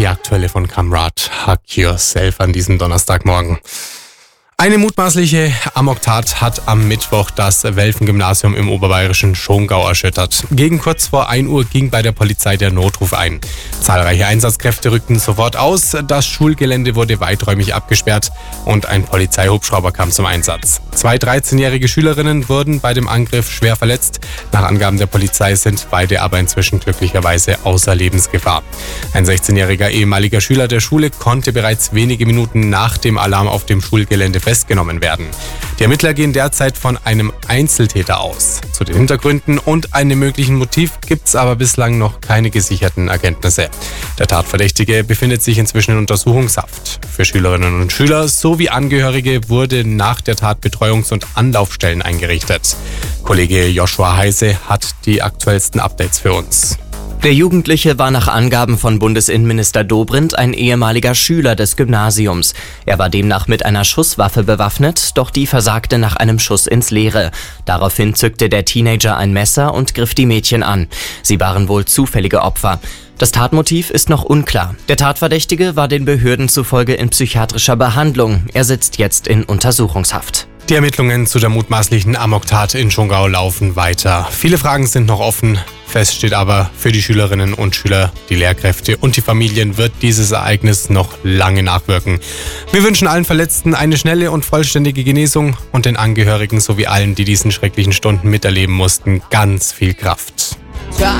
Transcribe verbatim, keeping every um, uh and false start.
die aktuelle von Kamrat Hug Yourself an diesem Donnerstagmorgen. Eine mutmaßliche Amoktat hat am Mittwoch das Welfen-Gymnasium im oberbayerischen Schongau erschüttert. Gegen kurz vor ein Uhr ging bei der Polizei der Notruf ein. Zahlreiche Einsatzkräfte rückten sofort aus, das Schulgelände wurde weiträumig abgesperrt und ein Polizeihubschrauber kam zum Einsatz. Zwei dreizehnjährige Schülerinnen wurden bei dem Angriff schwer verletzt. Nach Angaben der Polizei sind beide aber inzwischen glücklicherweise außer Lebensgefahr. Ein sechzehnjähriger ehemaliger Schüler der Schule konnte bereits wenige Minuten nach dem Alarm auf dem Schulgelände festgenommen werden. Die Ermittler gehen derzeit von einem Einzeltäter aus. Zu den Hintergründen und einem möglichen Motiv gibt es aber bislang noch keine gesicherten Erkenntnisse. Der Tatverdächtige befindet sich inzwischen in Untersuchungshaft. Für Schülerinnen und Schüler sowie Angehörige wurde nach der Tat Betreuungs- und Anlaufstellen eingerichtet. Kollege Joshua Heise hat die aktuellsten Updates für uns. Der Jugendliche war nach Angaben von Bundesinnenminister Dobrindt ein ehemaliger Schüler des Gymnasiums. Er war demnach mit einer Schusswaffe bewaffnet, doch die versagte nach einem Schuss ins Leere. Daraufhin zückte der Teenager ein Messer und griff die Mädchen an. Sie waren wohl zufällige Opfer. Das Tatmotiv ist noch unklar. Der Tatverdächtige war den Behörden zufolge in psychiatrischer Behandlung. Er sitzt jetzt in Untersuchungshaft. Die Ermittlungen zu der mutmaßlichen Amoktat in Schongau laufen weiter. Viele Fragen sind noch offen. Fest steht aber, für die Schülerinnen und Schüler, die Lehrkräfte und die Familien wird dieses Ereignis noch lange nachwirken. Wir wünschen allen Verletzten eine schnelle und vollständige Genesung und den Angehörigen sowie allen, die diesen schrecklichen Stunden miterleben mussten, ganz viel Kraft.